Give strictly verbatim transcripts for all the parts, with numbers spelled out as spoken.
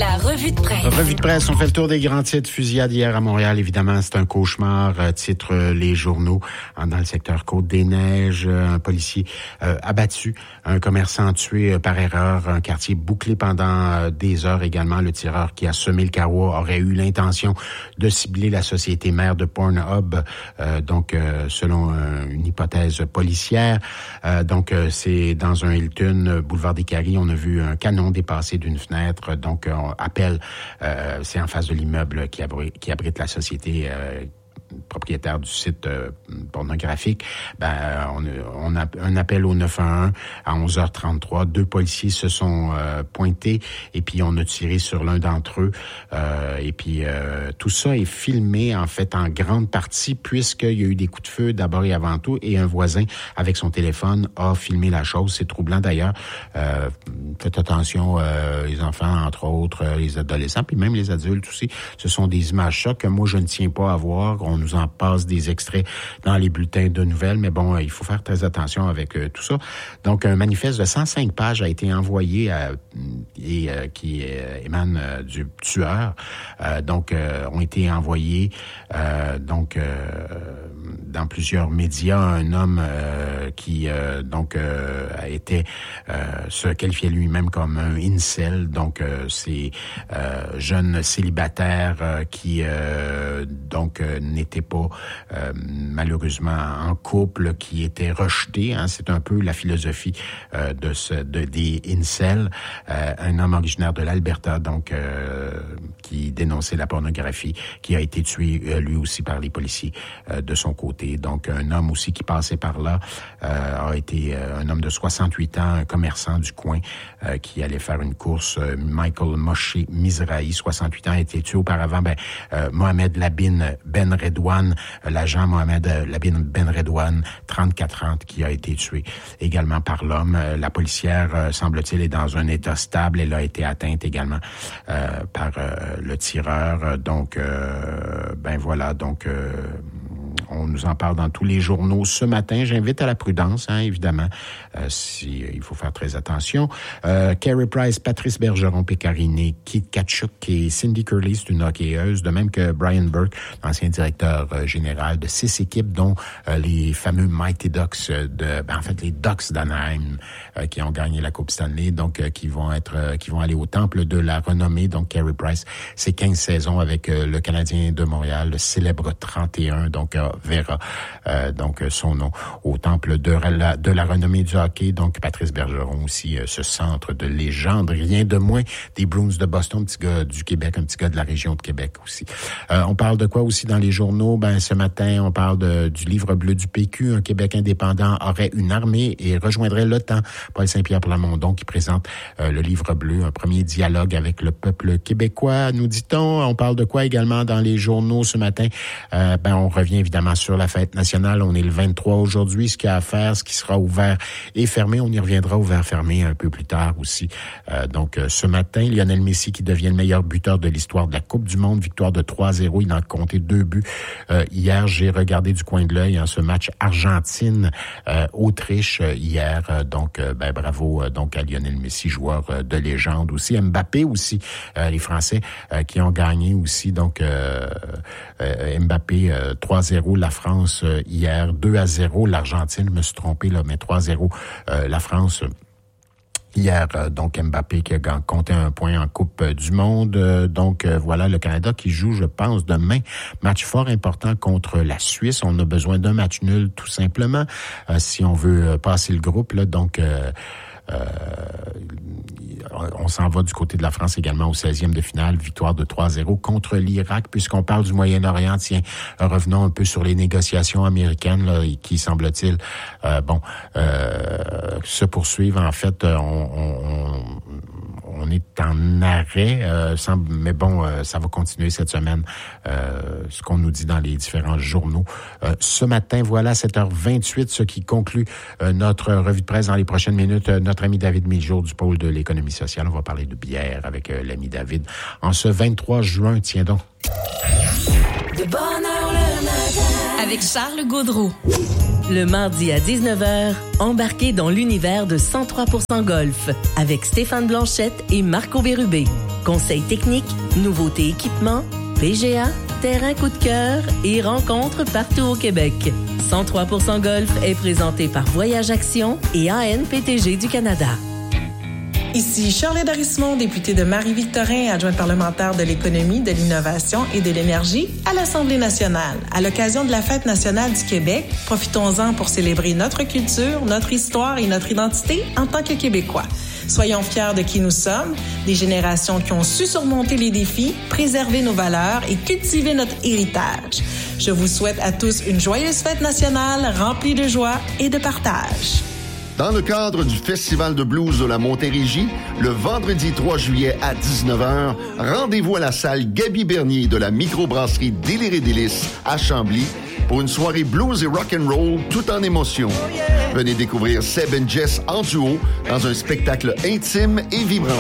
La revue de presse. Revue de presse, on fait le tour des grands titres. Fusillade hier à Montréal, évidemment, c'est un cauchemar. Euh, titre euh, les journaux. Euh, dans le secteur Côte-des-Neiges, euh, un policier euh, abattu, un commerçant tué euh, par erreur, un quartier bouclé pendant euh, des heures également. Le tireur qui a semé le carreau aurait eu l'intention de cibler la société mère de Pornhub, euh, donc euh, selon euh, une hypothèse policière. Euh, donc euh, c'est dans un Hilton, boulevard des Caries, on a vu un canon dépasser d'une fenêtre. Donc on appelle, euh, c'est en face de l'immeuble qui abrite, qui abrite la société euh, propriétaire du site euh, pornographique. Ben, on, on a un appel au neuf un un à onze heures trente-trois. Deux policiers se sont euh, pointés et puis on a tiré sur l'un d'entre eux. Euh, et puis euh, tout ça est filmé en fait en grande partie puisqu'il y a eu des coups de feu d'abord et avant tout et un voisin avec son téléphone a filmé la chose. C'est troublant d'ailleurs. Euh, faites attention, euh, les enfants entre autres, euh, les adolescents puis même les adultes aussi. Ce sont des images chocs que moi je ne tiens pas à voir. On nous en passe des extraits dans les bulletins de nouvelles, mais bon, il faut faire très attention avec euh, tout ça. Donc, un manifeste de cent cinq pages a été envoyé à, et euh, qui euh, émane euh, du tueur. Euh, donc, euh, ont été envoyés euh, donc euh, dans plusieurs médias. Un homme euh, qui euh, donc euh, a été euh, se qualifiait lui-même comme un incel. Donc, euh, c'est euh, jeune célibataire euh, qui euh, donc euh, n'était pas euh, malheureusement en couple, qui était rejeté. Hein, c'est un peu la philosophie euh, de ce de des incels. Euh, un homme originaire de l'Alberta, donc euh, qui dénonçait la pornographie, qui a été tué euh, lui aussi par les policiers euh, de son côté. Donc un homme aussi qui passait par là euh, a été euh, un homme de soixante-huit ans, un commerçant du coin euh, qui allait faire une course. Euh, Michael Moshe Mizrahi, soixante-huit ans, a été tué auparavant. Ben euh, Mohamed Labine Ben Redouane, l'agent Mohamed Labine Ben Redouane, trente-quatre ans, qui a été tué également par l'homme. La policière, semble-t-il, est dans un état stable. Elle a été atteinte également euh, par euh, le tireur. Donc, euh, ben voilà, donc... Euh, on nous en parle dans tous les journaux ce matin. J'invite à la prudence, hein, évidemment. Euh, si, il faut faire très attention. Euh, Carey Price, Patrice Bergeron-Pécariné, Keith Tkachuk et Cindy Curley, c'est une hockeyeuse, de même que Brian Burke, ancien directeur euh, général de six équipes, dont euh, les fameux Mighty Ducks, de, ben, en fait les Ducks d'Anaheim, euh, qui ont gagné la Coupe Stanley, donc euh, qui vont être, euh, qui vont aller au temple de la renommée. Donc Carey Price, c'est quinze saisons avec euh, le Canadien de Montréal, le célèbre trente et un, donc euh, verra euh, donc son nom au temple de la, de la renommée du hockey. Donc Patrice Bergeron aussi, euh, ce centre de légende, rien de moins des Bruins de Boston, un petit gars du Québec, un petit gars de la région de Québec aussi. Euh, on parle de quoi aussi dans les journaux? Ben ce matin, on parle de, du livre bleu du P Q. Un Québec indépendant aurait une armée et rejoindrait l'OTAN. Paul Saint-Pierre Plamondon qui présente euh, le livre bleu, un premier dialogue avec le peuple québécois, nous dit-on. On parle de quoi également dans les journaux ce matin? Euh, ben on revient évidemment sur la fête nationale. On est le vingt-trois aujourd'hui. Ce qu'il y a à faire, ce qui sera ouvert et fermé. On y reviendra ouvert-fermé un peu plus tard aussi. Euh, donc, euh, ce matin, Lionel Messi qui devient le meilleur buteur de l'histoire de la Coupe du Monde. Victoire de trois à zéro. Il en a compté deux buts. Euh, hier, j'ai regardé du coin de l'œil en ce match Argentine-Autriche euh, hier. Euh, donc, euh, ben, bravo euh, donc à Lionel Messi, joueur euh, de légende aussi. Mbappé aussi, euh, les Français euh, qui ont gagné aussi. Donc, euh, euh, Mbappé, euh, trois à zéro. La France euh, hier, deux à zéro. L'Argentine, je me suis trompé là, mais trois à zéro. Euh, la France... Hier, donc Mbappé qui a compté un point en Coupe du Monde. Donc voilà, le Canada qui joue, je pense, demain. Match fort important contre la Suisse. On a besoin d'un match nul, tout simplement, euh, si on veut passer le groupe. Là. Donc, euh, euh, on s'en va du côté de la France également au seizième de finale, victoire de trois à zéro contre l'Irak. Puisqu'on parle du Moyen-Orient, tiens, revenons un peu sur les négociations américaines là, qui, semble-t-il, euh, bon, euh, se poursuivent. En fait, on, on, on est en arrêt, euh, semble, mais bon, euh, ça va continuer cette semaine, euh, ce qu'on nous dit dans les différents journaux. Euh, ce matin, voilà, sept heures vingt-huit, ce qui conclut euh, notre revue de presse. Dans les prochaines minutes, euh, notre ami David Miljour du pôle de l'économie sociale. On va parler de bière avec euh, l'ami David. En ce vingt-trois juin, tiens donc. De bonne heure le matin. Avec Charles Gaudreau. Le mardi à dix-neuf heures, embarquez dans l'univers de cent trois pour cent Golf avec Stéphane Blanchette et Marco Bérubé. Conseils techniques, nouveautés équipements, P G A, terrain coup de cœur et rencontres partout au Québec. cent trois pour cent Golf est présenté par Voyage Action et A N P T G du Canada. Ici Charlotte Dorismond, députée de Marie-Victorin, adjointe parlementaire de l'économie, de l'innovation et de l'énergie à l'Assemblée nationale. À l'occasion de la Fête nationale du Québec, profitons-en pour célébrer notre culture, notre histoire et notre identité en tant que Québécois. Soyons fiers de qui nous sommes, des générations qui ont su surmonter les défis, préserver nos valeurs et cultiver notre héritage. Je vous souhaite à tous une joyeuse fête nationale remplie de joie et de partage. Dans le cadre du Festival de blues de la Montérégie, le vendredi trois juillet à dix-neuf heures, rendez-vous à la salle Gaby Bernier de la microbrasserie Délire et Délices à Chambly pour une soirée blues et rock'n'roll tout en émotion. Venez découvrir Seb et Jess en duo dans un spectacle intime et vibrant.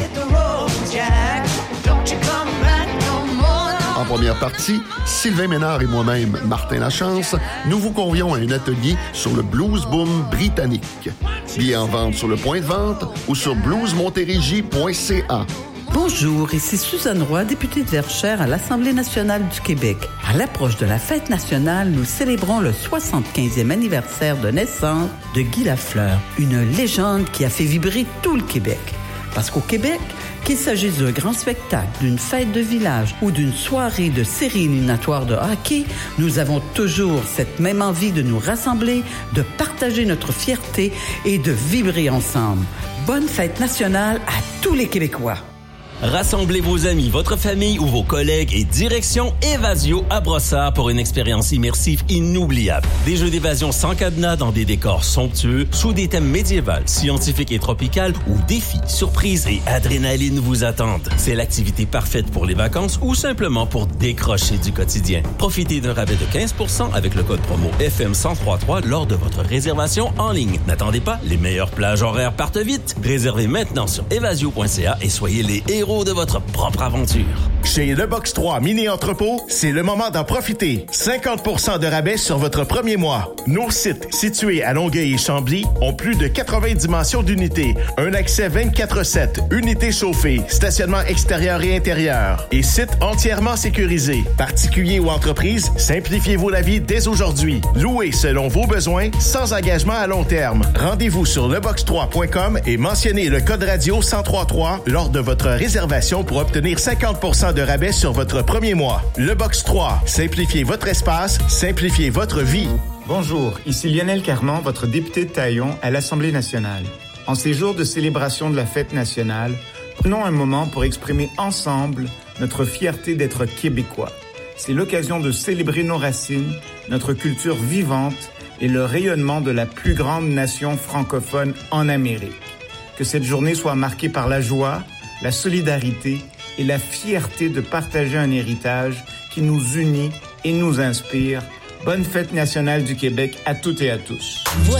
En première partie, Sylvain Ménard et moi-même, Martin Lachance, nous vous convions à un atelier sur le blues boom britannique. Billets en vente sur le point de vente ou sur blues montérégie point c a. Bonjour, ici Suzanne Roy, députée de Verchères à l'Assemblée nationale du Québec. À l'approche de la fête nationale, nous célébrons le soixante-quinzième anniversaire de naissance de Guy Lafleur, une légende qui a fait vibrer tout le Québec. Parce qu'au Québec, qu'il s'agisse d'un grand spectacle, d'une fête de village ou d'une soirée de série éliminatoire de hockey, nous avons toujours cette même envie de nous rassembler, de partager notre fierté et de vibrer ensemble. Bonne fête nationale à tous les Québécois! Rassemblez vos amis, votre famille ou vos collègues et direction Évasio à Brossard pour une expérience immersive inoubliable. Des jeux d'évasion sans cadenas dans des décors somptueux, sous des thèmes médiévaux, scientifiques et tropicales où défis, surprises et adrénaline vous attendent. C'est l'activité parfaite pour les vacances ou simplement pour décrocher du quotidien. Profitez d'un rabais de quinze pour cent avec le code promo F M cent trois trois lors de votre réservation en ligne. N'attendez pas, les meilleures plages horaires partent vite. Réservez maintenant sur évasio point c a et soyez les héros de votre propre aventure. Chez Le Box trois Mini Entrepôt, c'est le moment d'en profiter. cinquante pour cent de rabais sur votre premier mois. Nos sites, situés à Longueuil et Chambly, ont plus de quatre-vingts dimensions d'unités, un accès vingt-quatre sept, unités chauffées, stationnement extérieur et intérieur, et site entièrement sécurisé. Particuliers ou entreprises, simplifiez-vous la vie dès aujourd'hui. Louez selon vos besoins, sans engagement à long terme. Rendez-vous sur le box trois point com et mentionnez le code radio cent trois trois lors de votre réservation pour obtenir cinquante pour cent de rabais sur votre premier mois. Le Box trois, simplifiez votre espace, simplifiez votre vie. Bonjour, ici Lionel Carman, votre député de Taillon à l'Assemblée nationale. En ces jours de célébration de la fête nationale, prenons un moment pour exprimer ensemble notre fierté d'être Québécois. C'est l'occasion de célébrer nos racines, notre culture vivante et le rayonnement de la plus grande nation francophone en Amérique. Que cette journée soit marquée par la joie, la solidarité et la fierté de partager un héritage qui nous unit et nous inspire. Bonne fête nationale du Québec à toutes et à tous. Voici